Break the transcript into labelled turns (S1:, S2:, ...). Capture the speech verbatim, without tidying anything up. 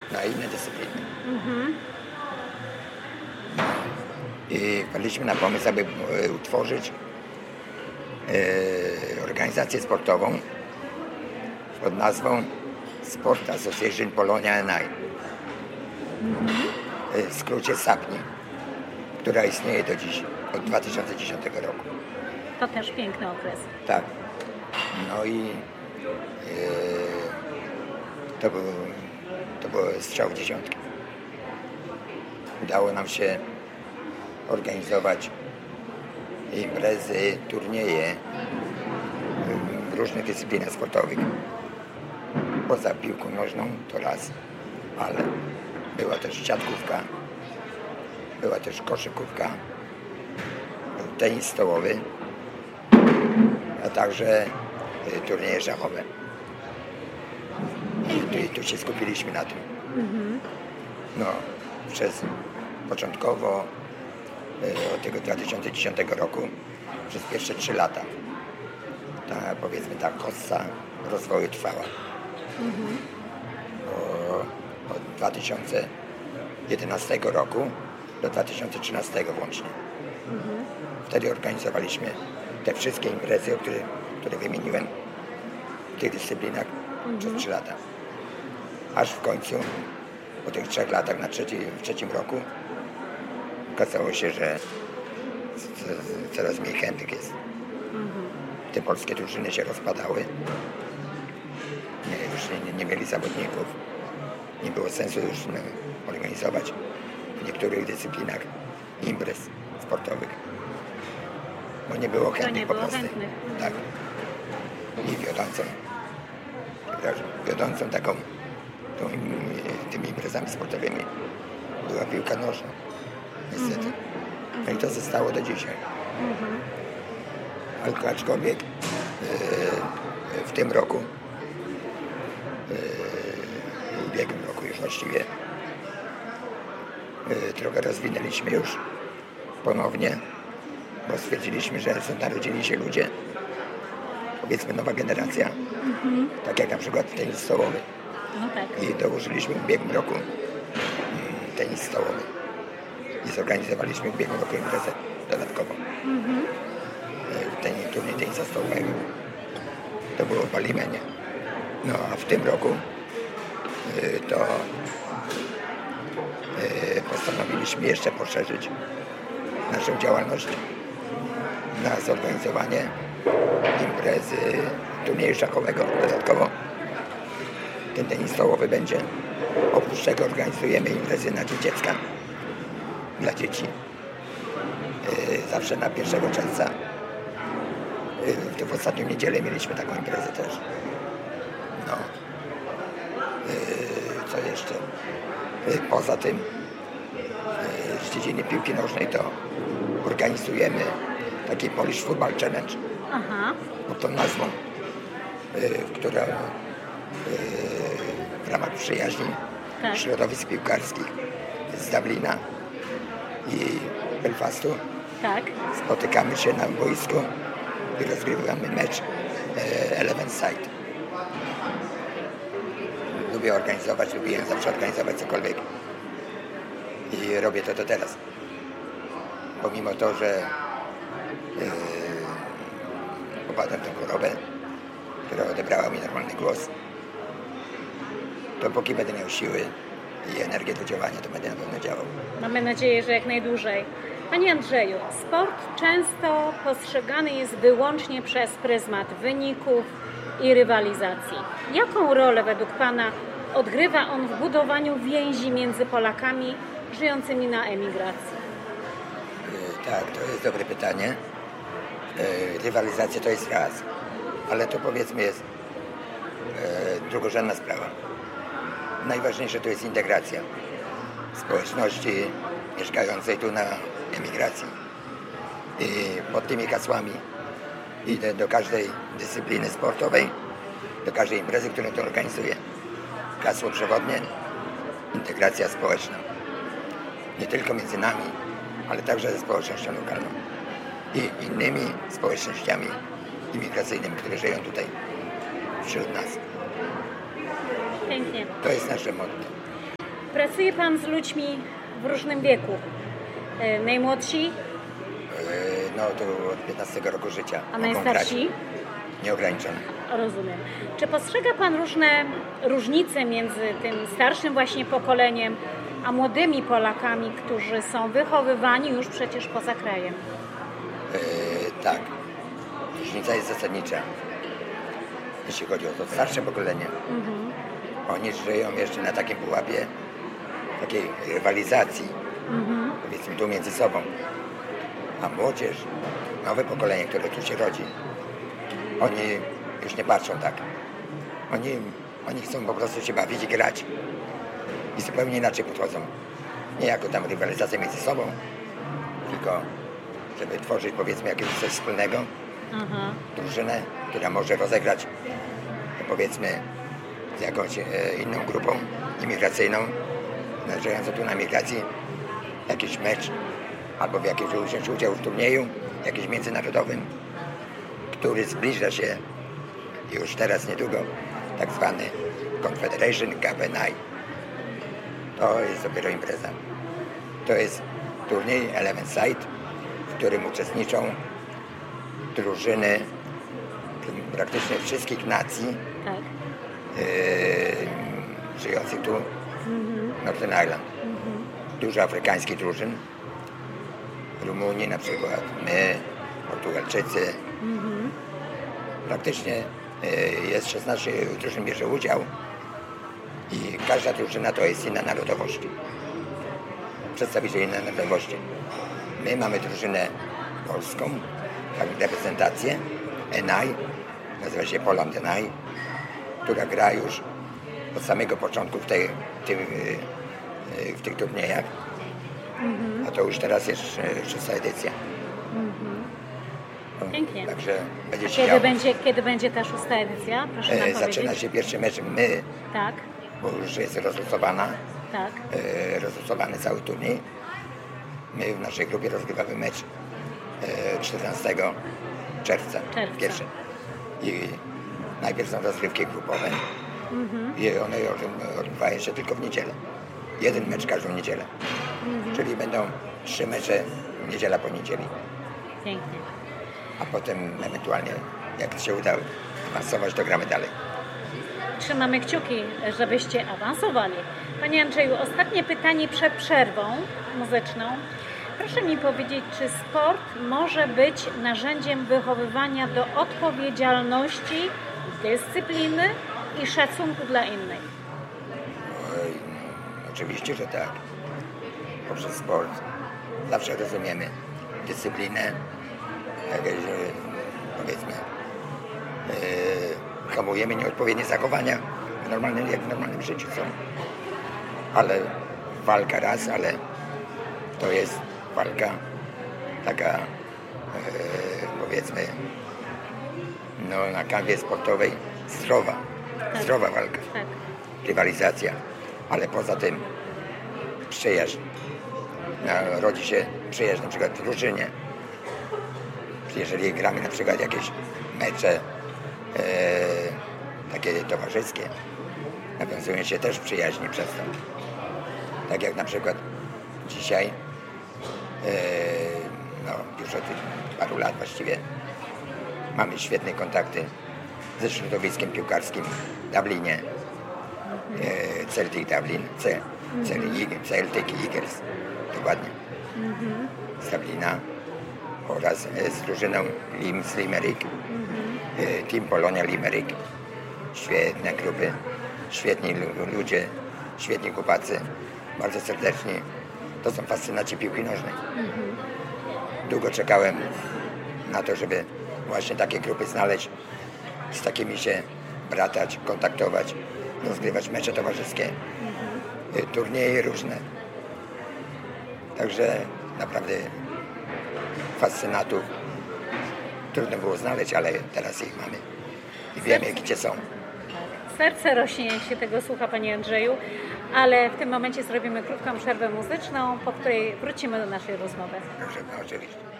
S1: na inne dyscypliny.
S2: Mhm.
S1: I wpadliśmy na pomysł, aby e, utworzyć e, organizację sportową pod nazwą Sport Association Polonia N I.
S2: Mhm.
S1: E, w skrócie SAPNI, która istnieje do dziś, od dwa tysiące dziesiątego roku.
S2: To też piękny okres.
S1: Tak. No i e, to, był, to był strzał w dziesiątkę. Udało nam się organizować imprezy, turnieje w różnych dyscyplinach sportowych. Poza piłką nożną to raz, ale była też siatkówka, była też koszykówka, był tenis stołowy, a także turnieje szachowe. I tu, i tu się skupiliśmy na tym.
S2: Mhm.
S1: No, przez początkowo od tego dwa tysiące dziesiątego roku, przez pierwsze trzy lata, ta, powiedzmy ta kosa rozwoju trwała.
S2: Mhm.
S1: Bo od dwa tysiące jedenastego roku do dwa tysiące trzynastego włącznie.
S2: Mhm.
S1: Wtedy organizowaliśmy te wszystkie imprezy, o których, które wymieniłem w tych dyscyplinach
S2: Mhm.
S1: przez trzy lata. Aż w końcu, po tych trzech latach, na trzeci, w trzecim roku, okazało się, że coraz mniej chętnych jest.
S2: Mhm.
S1: Te polskie drużyny się rozpadały. Nie, już nie, nie mieli zawodników. Nie było sensu już no, organizować w niektórych dyscyplinach imprez sportowych. Bo nie było chętnych
S2: nie
S1: po
S2: było
S1: prostu.
S2: chętnych.
S1: Tak. I wiodącą, wiodącą taką tą, tymi imprezami sportowymi była piłka nożna. Niestety.
S2: Mhm.
S1: No i to zostało do dzisiaj.
S2: Mhm.
S1: Ale aczkolwiek yy, w tym roku, yy, w ubiegłym roku już właściwie, yy, trochę rozwinęliśmy już ponownie, bo stwierdziliśmy, że są narodzili się ludzie, powiedzmy nowa generacja,
S2: Mhm.
S1: tak jak na przykład tenis stołowy.
S2: No tak.
S1: I dołożyliśmy w ubiegłym roku yy, tenis stołowy. I zorganizowaliśmy w ubiegłym roku imprezę dodatkowo.
S2: Mhm.
S1: Ten turniej tenisa stołowego. To było w Balimenie. No a w tym roku y, to y, postanowiliśmy jeszcze poszerzyć naszą działalność na zorganizowanie imprezy turnieju szachowego dodatkowo. Ten tenis stołowy będzie. Oprócz tego organizujemy imprezy na Dzień Dziecka dla dzieci. Y, zawsze na pierwszego czerwca. Y, w ostatnią niedzielę mieliśmy taką imprezę też. No. Y, co jeszcze? Y, poza tym y, z dziedziny piłki nożnej to organizujemy taki Polish Football Challenge.
S2: Aha.
S1: Pod tą nazwą, y, która y, w ramach przyjaźni
S2: Tak.
S1: środowisk piłkarskich z Dublina i Belfastu
S2: Tak.
S1: spotykamy się na boisku i rozgrywamy mecz e, Eleven Side. Lubię organizować, lubiłem zawsze organizować cokolwiek i robię to do teraz. Pomimo to, że e, popadłem w tę chorobę, która odebrała mi normalny głos, to póki będę miał siły i energię do działania, to będę na pewno działał.
S2: Mamy nadzieję, że jak najdłużej. Panie Andrzeju, sport często postrzegany jest wyłącznie przez pryzmat wyników i rywalizacji. Jaką rolę według Pana odgrywa on w budowaniu więzi między Polakami żyjącymi na emigracji?
S1: E, tak, to jest dobre pytanie. E, rywalizacja to jest raz, ale to powiedzmy jest e, drugorzędna sprawa. Najważniejsze to jest integracja społeczności mieszkającej tu na emigracji. I pod tymi hasłami idę do każdej dyscypliny sportowej, do każdej imprezy, którą to organizuję. Hasło przewodnie: integracja społeczna. Nie tylko między nami, ale także ze społecznością lokalną i innymi społecznościami imigracyjnymi, które żyją tutaj wśród nas.
S2: Pięknie.
S1: To jest nasze motto.
S2: Pracuje Pan z ludźmi w różnym wieku. E, najmłodsi,
S1: Yy, No to od piętnastego roku życia.
S2: a
S1: mogą
S2: najstarsi?
S1: grać Nieograniczone.
S2: Rozumiem. Czy postrzega Pan różne różnice między tym starszym właśnie pokoleniem, a młodymi Polakami, którzy są wychowywani już przecież poza krajem?
S1: Yy, tak. Różnica jest zasadnicza. Jeśli chodzi o to starsze pokolenie,
S2: Mhm.
S1: oni żyją jeszcze na takim pułapie takiej rywalizacji,
S2: Mhm.
S1: powiedzmy tu między sobą. A młodzież, nowe pokolenie, które tu się rodzi, oni już nie patrzą tak. Oni, oni chcą po prostu się bawić i grać. I zupełnie inaczej podchodzą. Nie jako tam rywalizacja między sobą, tylko żeby tworzyć powiedzmy jakieś coś wspólnego,
S2: Aha.
S1: drużynę, która może rozegrać powiedzmy z jakąś e, inną grupą imigracyjną, należącą tu na migracji, jakiś mecz albo w jakimś wziąć udział w turnieju, jakimś międzynarodowym, który zbliża się już teraz niedługo, tak zwany Confederation Cup and I. To jest dopiero impreza. To jest turniej Eleven Side, w którym uczestniczą drużyny praktycznie wszystkich nacji
S2: Tak.
S1: yy, żyjących tu w Northern Ireland. Dużo afrykańskich drużyn. Rumunii na przykład, my, Portugalczycy. Praktycznie yy, jest szesnaście drużyn bierze udział i każda drużyna to jest inna narodowość. Przedstawiciel innej narodowości. My mamy drużynę polską, tak, reprezentację N I, nazywa się Poland N I, która gra już od samego początku w, tej, w, tym, yy, w tych turniejach. A to już teraz jest yy, szósta edycja. No,
S2: Pięknie.
S1: Także będzie
S2: A
S1: się
S2: kiedy
S1: działo.
S2: będzie, kiedy będzie ta szósta edycja? Proszę nam
S1: E,
S2: powiedzieć.
S1: Zaczyna się pierwszy mecz my,
S2: Tak,
S1: bo już jest rozlosowana,
S2: tak.
S1: e, rozlosowany cały turniej. My w naszej grupie rozgrywamy mecz e, czternastego czerwca.
S2: Czerwca.
S1: Pierwszy. I najpierw są rozgrywki grupowe i one odby- odbywają się tylko w niedzielę. Jeden mecz każdą niedzielę. Czyli będą trzy mecze niedziela po niedzieli.
S2: Pięknie.
S1: A potem ewentualnie, jak się uda awansować, to gramy dalej.
S2: Trzymamy kciuki, żebyście awansowali. Panie Andrzeju, ostatnie pytanie przed przerwą muzyczną. Proszę mi powiedzieć, czy sport może być narzędziem wychowywania do odpowiedzialności, dyscypliny i szacunku dla innych?
S1: Oj, no, oczywiście, że tak. Poprzez sport zawsze rozumiemy dyscyplinę, jakieś, e, powiedzmy, e, hamujemy nieodpowiednie zachowania w normalnym, jak w normalnym życiu są. Ale walka raz, ale to jest walka taka, e, powiedzmy, no, na kanwie sportowej zdrowa, zdrowa walka.
S2: Tak.
S1: Rywalizacja, ale poza tym przyjaźń. No, rodzi się przyjaźń na przykład w drużynie. Jeżeli gramy na przykład jakieś mecze e, takie towarzyskie, nawiązują się też przyjaźnie przez to. Tak jak na przykład dzisiaj, e, no już od paru lat właściwie, mamy świetne kontakty ze środowiskiem piłkarskim w Dublinie. E, Celtic Dublin, C, Celtic Eagles, dokładnie, z Dublina oraz e, z drużyną Lim z Limerick, e, Team Polonia Limerick. Świetne grupy, świetni lu- ludzie, świetni chłopacy, bardzo serdeczni. To są fascynaci piłki nożnej. Długo czekałem na to, żeby właśnie takie grupy znaleźć, z takimi się bratać, kontaktować, rozgrywać mecze towarzyskie, y, turnieje różne. Także naprawdę fascynatów trudno było znaleźć, ale teraz ich mamy i wiemy, gdzie są.
S2: Serce rośnie, jak się tego słucha, Panie Andrzeju, ale w tym momencie zrobimy krótką przerwę muzyczną, po której wrócimy do naszej rozmowy.
S1: Proszę, no, oczywiście.